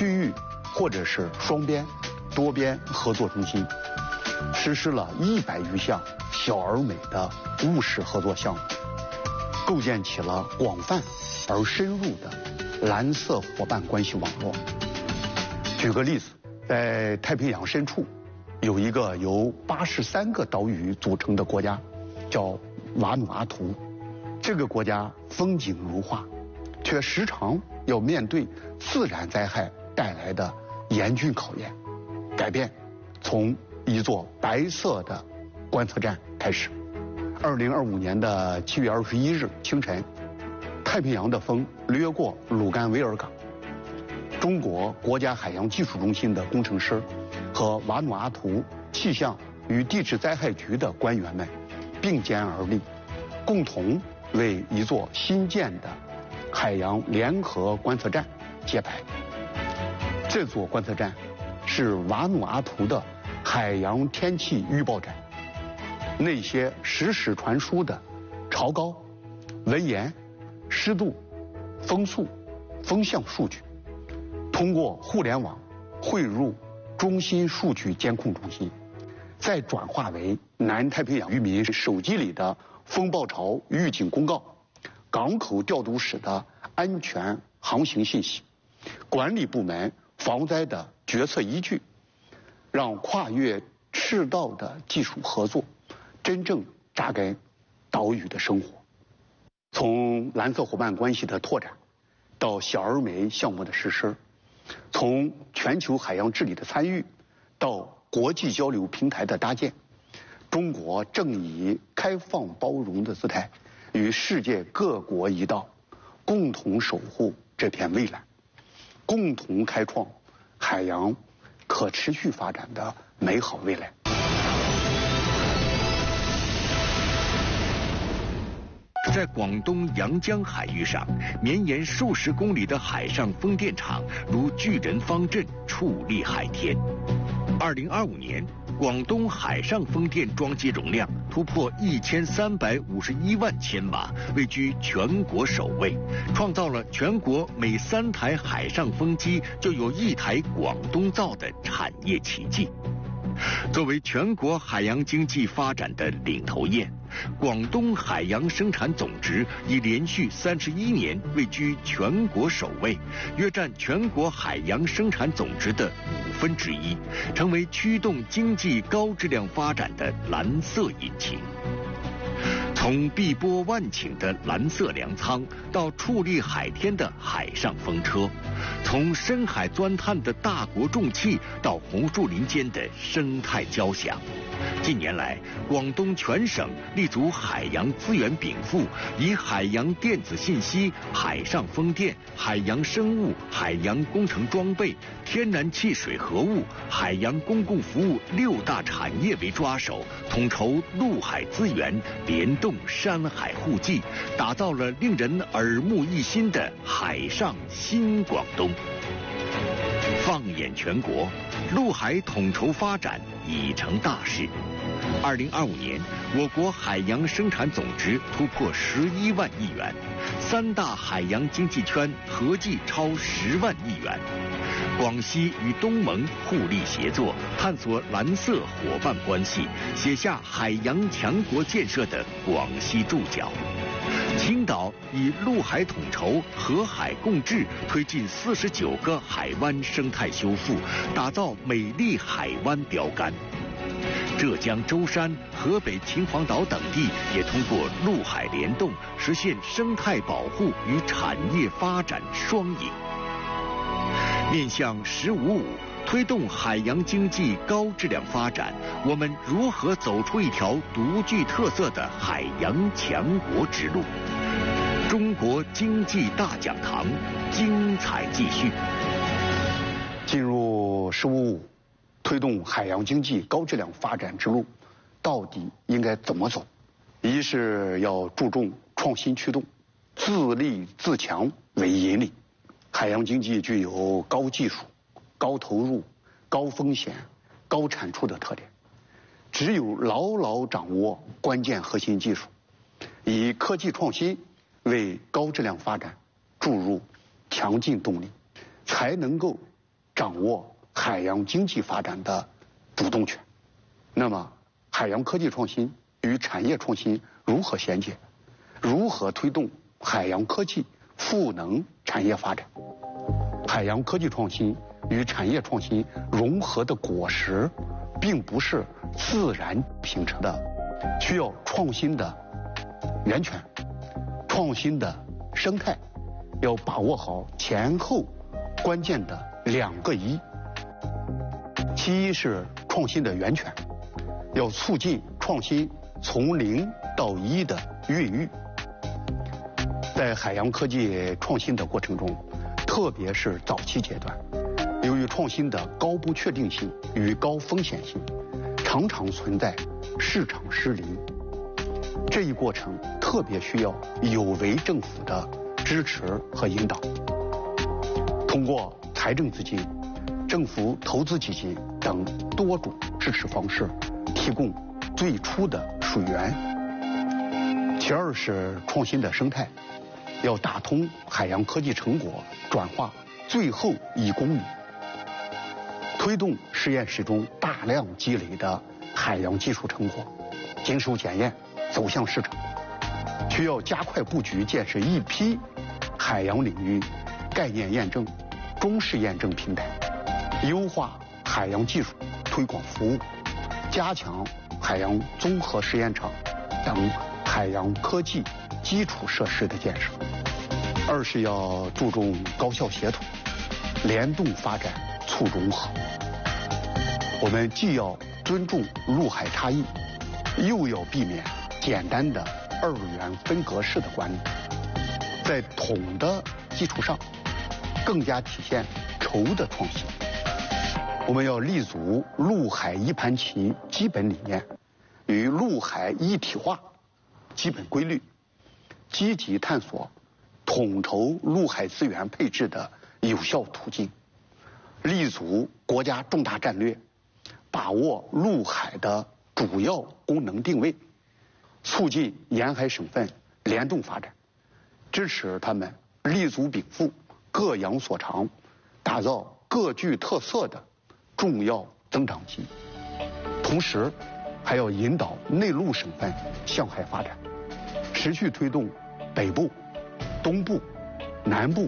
区域或者是双边、多边合作中心，实施了100余项小而美的务实合作项目，构建起了广泛而深入的蓝色伙伴关系网络。举个例子，在太平洋深处，有一个由83个岛屿组成的国家，叫瓦努阿图。这个国家风景如画，却时常要面对自然灾害带来的严峻考验。改变从一座白色的观测站开始。2025年的7月21日清晨，太平洋的风掠过鲁甘维尔港，中国国家海洋技术中心的工程师和瓦努阿图气象与地质灾害局的官员们并肩而立，共同为一座新建的海洋联合观测站揭牌。这座观测站是瓦努阿图的海洋天气预报站，那些实时传输的潮高、文盐、湿度、风速、风向数据，通过互联网汇入中心数据监控中心，再转化为南太平洋渔民手机里的风暴潮预警公告、港口调度室的安全航行信息、管理部门防灾的决策依据，让跨越赤道的技术合作真正扎根岛屿的生活。从蓝色伙伴关系的拓展到小而美项目的实施，从全球海洋治理的参与到国际交流平台的搭建，中国正以开放包容的姿态与世界各国一道，共同守护这片蔚蓝，共同开创海洋可持续发展的美好未来。 在广东阳江海域上，绵延数十公里的海上风电场如巨人方阵矗立海天。2025年，广东海上风电装机容量突破1351万千瓦，位居全国首位，创造了全国每3台海上风机就有1台广东造的产业奇迹。作为全国海洋经济发展的领头雁，广东海洋生产总值已连续31年位居全国首位，约占全国海洋生产总值的1/5，成为驱动经济高质量发展的蓝色引擎。从碧波万顷的蓝色粮仓到矗立海天的海上风车，从深海钻探的大国重器到红树林间的生态交响。近年来，广东全省立足海洋资源禀赋，以海洋电子信息、海上风电、海洋生物、海洋工程装备、天然气水合物、海洋公共服务6大产业为抓手，统筹陆海资源，联动山海互济，打造了令人耳目一新的海上新广东。放眼全国，陆海统筹发展已成大势。2025年，我国海洋生产总值突破11万亿元，3大海洋经济圈合计超10万亿元。广西与东盟互利协作，探索蓝色伙伴关系，写下海洋强国建设的广西注脚。青岛以陆海统筹、河海共治，推进49个海湾生态修复，打造美丽海湾标杆。浙江舟山、河北秦皇岛等地也通过陆海联动，实现生态保护与产业发展双赢。面向“15+5”，推动海洋经济高质量发展，我们如何走出一条独具特色的海洋强国之路？中国经济大讲堂，精彩继续。 进入“15+5”，推动海洋经济高质量发展之路，到底应该怎么走？一是要注重创新驱动，自立自强为引领。海洋经济具有高技术、高投入、高风险、高产出的特点，只有牢牢掌握关键核心技术，以科技创新为高质量发展注入强劲动力，才能够掌握海洋经济发展的主动权。那么，海洋科技创新与产业创新如何衔接？如何推动海洋科技赋能产业发展？海洋科技创新与产业创新融合的果实，并不是自然形成的，需要创新的源泉、创新的生态，要把握好前后关键的2个一。其一是创新的源泉，要促进创新从0到1的孕育。在海洋科技创新的过程中，特别是早期阶段，由于创新的高不确定性与高风险性，常常存在市场失灵。这一过程特别需要有为政府的支持和引导，通过财政资金、政府投资基金等多种支持方式，提供最初的水源。其二是创新的生态，要打通海洋科技成果转化最后1公里，推动实验室中大量积累的海洋技术成果经受检验走向市场，需要加快布局建设一批海洋领域概念验证、中试验证平台，优化海洋技术推广服务，加强海洋综合实验场等海洋科技基础设施的建设。二是要注重高效协同、联动发展，促融合。我们既要尊重陆海差异，又要避免简单的2元分隔式的管理，在统的基础上，更加体现筹的创新。我们要立足陆海一盘棋基本理念与陆海一体化基本规律，积极探索统筹陆海资源配置的有效途径，立足国家重大战略，把握陆海的主要功能定位，促进沿海省份联动发展，支持他们立足禀赋、各扬所长，打造各具特色的重要增长极。同时，还要引导内陆省份向海发展，持续推动北部、东部、南部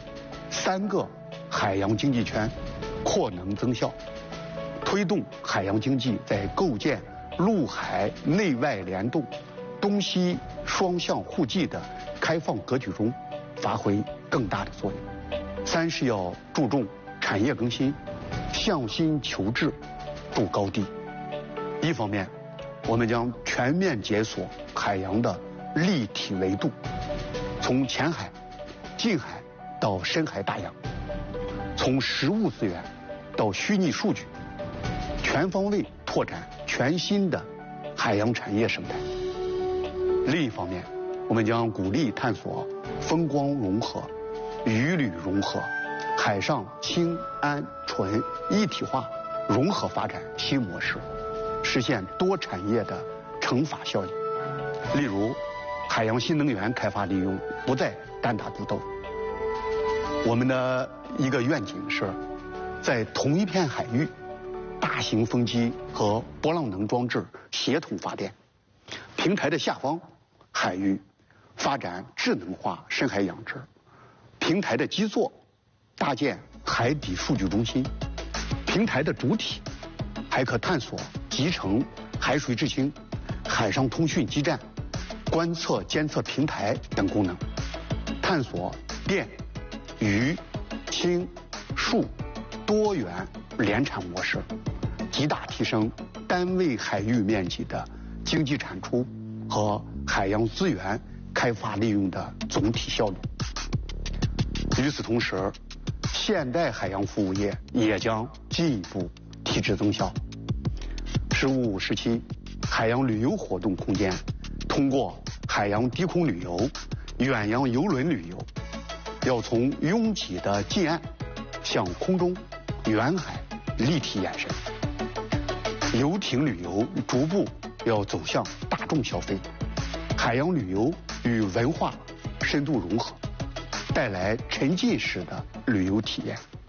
3个海洋经济圈扩能增效，推动海洋经济在构建陆海内外联动、东西双向互济的开放格局中发挥更大的作用。三是要注重产业更新，向新求治，筑高地。一方面，我们将全面解锁海洋的立体维度，从浅海、近海到深海大洋，从实物资源到虚拟数据，全方位拓展全新的海洋产业生态。另一方面，我们将鼓励探索风光融合、渔旅融合、海上氢氨醇一体化融合发展新模式，实现多产业的乘法效应。例如，海洋新能源开发利用不再单打独斗。我们的一个愿景是，在同一片海域，大型风机和波浪能装置协同发电，平台的下方海域发展智能化深海养殖，平台的基座搭建海底数据中心，平台的主体还可探索集成海水制氢、海上通讯基站、观测监测平台等功能，探索电、鱼、氢、数多元联产模式，极大提升单位海域面积的经济产出和海洋资源开发利用的总体效率。与此同时，现代海洋服务业也将进一步提质增效。“15、5时期，海洋旅游活动空间通过海洋低空旅游、远洋邮轮旅游，要从拥挤的近岸向空中、远海立体延伸。游艇旅游逐步要走向大众消费，海洋旅游与文化深度融合，带来沉浸式的旅游体验。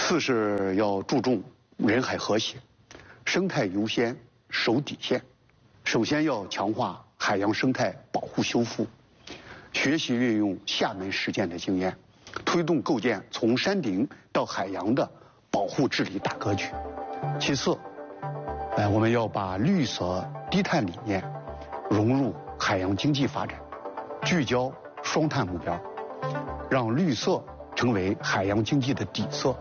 四是要注重人海和谐，生态优先，守底线。首先要强化海洋生态保护修复，学习运用厦门实践的经验，推动构建从山顶到海洋的保护治理大格局。其次，我们要把绿色低碳理念融入海洋经济发展，聚焦双碳目标，让绿色成为海洋经济的底色。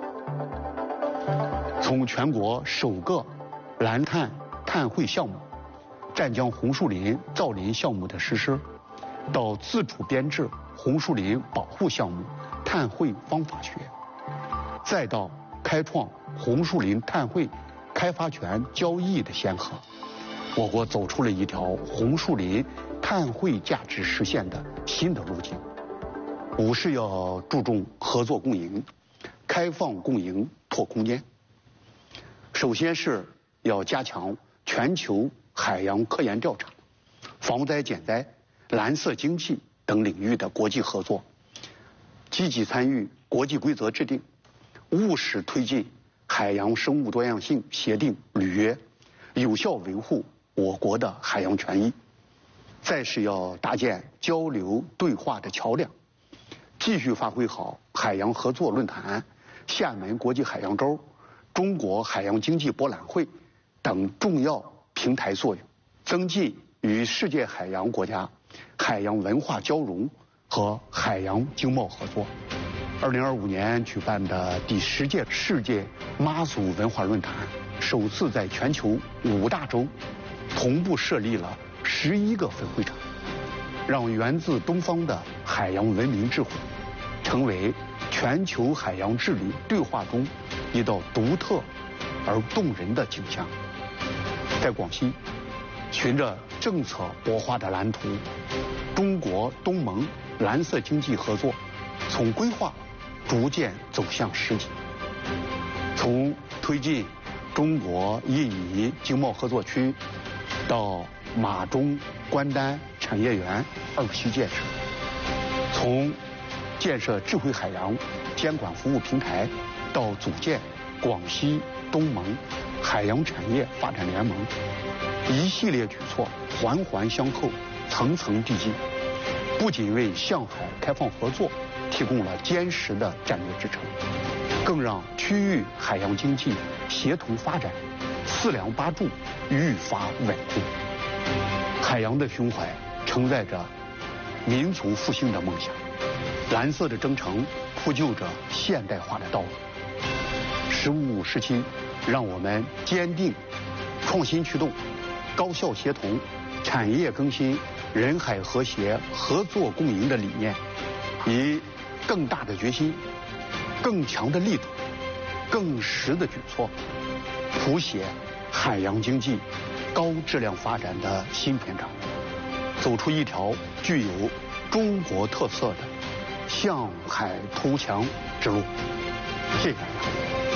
从全国首个蓝碳碳汇项目湛江红树林造林项目的实施，到自主编制红树林保护项目碳汇方法学，再到开创红树林碳汇开发权交易的先河，我国走出了一条红树林碳汇价值实现的新的路径。五是要注重合作共赢，开放共赢拓空间。首先是要加强全球海洋科研调查、防灾减灾、蓝色经济等领域的国际合作，积极参与国际规则制定，务实推进海洋生物多样性协定履约，有效维护我国的海洋权益。再是要搭建交流对话的桥梁，继续发挥好海洋合作论坛、厦门国际海洋周、中国海洋经济博览会等重要平台作用，增进与世界海洋国家海洋文化交融和海洋经贸合作。2025年举办的第10届世界妈祖文化论坛，首次在全球5大洲同步设立了11个分会场，让源自东方的海洋文明智慧成为全球海洋治理对话中一道独特而动人的景象。在广西，循着政策擘画的蓝图，中国东盟蓝色经济合作从规划逐渐走向实际，从推进中国印尼经贸合作区到马中关丹产业园2期建设，从建设智慧海洋监管服务平台到组建广西东盟海洋产业发展联盟，一系列举措环环相扣，层层递进，不仅为向海开放合作提供了坚实的战略支撑，更让区域海洋经济协同发展4梁8柱愈发稳固。海洋的胸怀承载着民族复兴的梦想，蓝色的征程铺就着现代化的道路。15、17，让我们坚定创新驱动、高效协同、产业更新、人海和谐、合作共赢的理念，以更大的决心、更强的力度、更实的举措，谱写海洋经济高质量发展的新篇章，走出一条具有中国特色的向海图强之路。谢谢大家。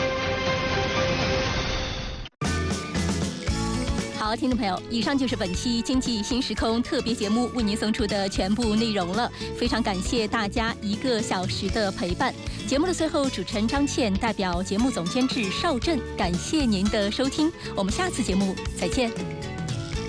好，听众朋友，以上就是本期《经济新时空》特别节目为您送出的全部内容了。非常感谢大家1个小时的陪伴。节目的最后，主持人张倩代表节目总监制邵震，感谢您的收听。我们下次节目再见。